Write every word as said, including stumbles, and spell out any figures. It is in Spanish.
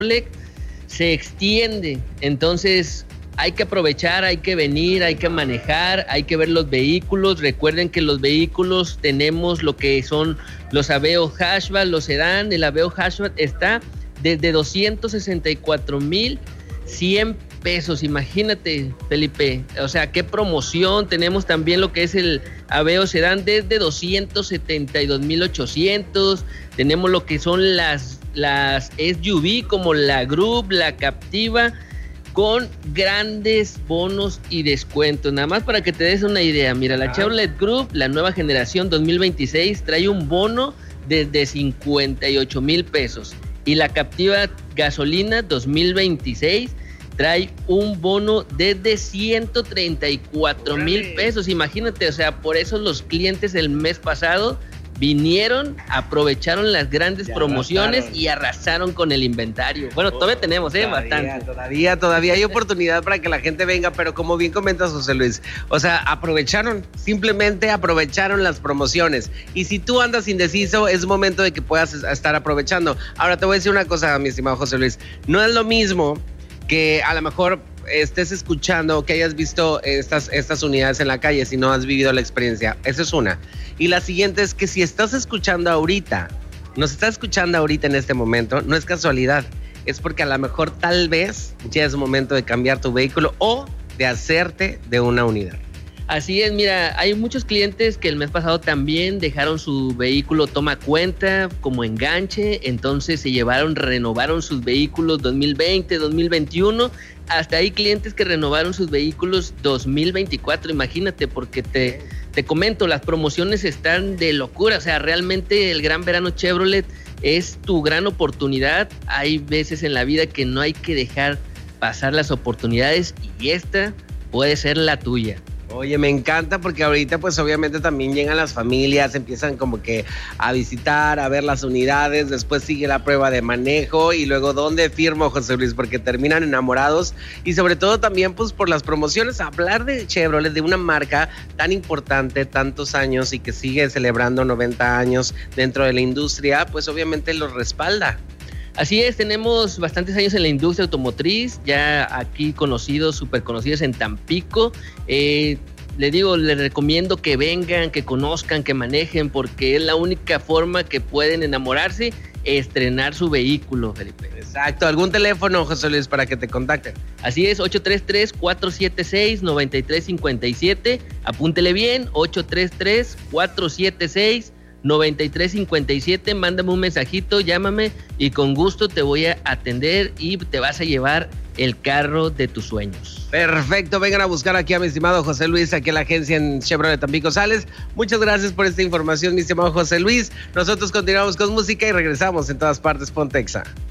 se extiende. Entonces hay que aprovechar, hay que venir, hay que manejar, hay que ver los vehículos. Recuerden que los vehículos tenemos lo que son los Aveo Hatchback, los sedán. El Aveo Hatchback está desde doscientos sesenta y cuatro mil cien pesos. Imagínate, Felipe, o sea, qué promoción. Tenemos también lo que es el Aveo sedán desde doscientos setenta y dos mil ochocientos. Tenemos lo que son las, las S U V como la Group, la Captiva, con grandes bonos y descuentos. Nada más para que te des una idea, mira, la ah. Chevrolet Group, la nueva generación dos mil veintiséis, trae un bono desde cincuenta y ocho mil pesos. Y la Captiva gasolina dos mil veintiséis trae un bono desde ciento treinta y cuatro mil pesos. Imagínate, o sea, por eso los clientes el mes pasado vinieron, aprovecharon las grandes y promociones arrasaron. y arrasaron con el inventario. Bueno, todavía tenemos, ¿eh? Todavía, Bastante. Todavía, todavía hay oportunidad para que la gente venga, pero como bien comentas, José Luis, o sea, aprovecharon, simplemente aprovecharon las promociones. Y si tú andas indeciso, es momento de que puedas estar aprovechando. Ahora, te voy a decir una cosa, mi estimado José Luis. No es lo mismo que a lo mejor estés escuchando, que hayas visto estas, estas unidades en la calle, si no has vivido la experiencia. Esa es una. Y la siguiente es que si estás escuchando ahorita, nos estás escuchando ahorita en este momento, no es casualidad, es porque a lo mejor tal vez ya es momento de cambiar tu vehículo o de hacerte de una unidad. Así es, mira, hay muchos clientes que el mes pasado también dejaron su vehículo toma cuenta como enganche, entonces se llevaron, renovaron sus vehículos dos mil veinte, dos mil veintiuno, hasta hay clientes que renovaron sus vehículos dos mil veinticuatro, imagínate, porque te, te comento, las promociones están de locura, o sea, realmente el Gran Verano Chevrolet es tu gran oportunidad. Hay veces en la vida que no hay que dejar pasar las oportunidades y esta puede ser la tuya. Oye, me encanta porque ahorita pues obviamente también llegan las familias, empiezan como que a visitar, a ver las unidades, después sigue la prueba de manejo y luego ¿dónde firmo, José Luis? Porque terminan enamorados y sobre todo también pues por las promociones. Hablar de Chevrolet, de una marca tan importante, tantos años y que sigue celebrando noventa años dentro de la industria, pues obviamente los respalda. Así es, tenemos bastantes años en la industria automotriz, ya aquí conocidos, súper conocidos en Tampico. Eh, le digo, les recomiendo que vengan, que conozcan, que manejen, porque es la única forma que pueden enamorarse, estrenar su vehículo, Felipe. Exacto, ¿algún teléfono, José Luis, para que te contacten? Así es, ocho tres tres, cuatro siete seis, nueve tres cinco siete, apúntele bien, ocho tres tres, cuatro siete seis, nueve tres cinco siete, mándame un mensajito, llámame y con gusto te voy a atender y te vas a llevar el carro de tus sueños. Perfecto, vengan a buscar aquí a mi estimado José Luis, aquí en la agencia en Chevrolet Tampico Sales. Muchas gracias por esta información, mi estimado José Luis. Nosotros continuamos con música y regresamos en todas partes, Pontexa.